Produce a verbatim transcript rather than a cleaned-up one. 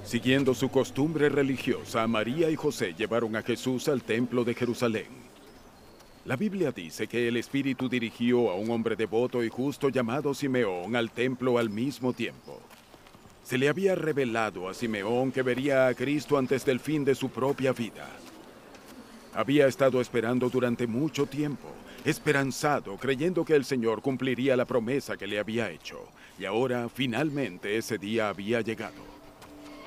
Siguiendo su costumbre religiosa, María y José llevaron a Jesús al templo de Jerusalén. La Biblia dice que el Espíritu dirigió a un hombre devoto y justo llamado Simeón al templo al mismo tiempo. Se le había revelado a Simeón que vería a Cristo antes del fin de su propia vida. Había estado esperando durante mucho tiempo, esperanzado, creyendo que el Señor cumpliría la promesa que le había hecho. Y ahora, finalmente, ese día había llegado.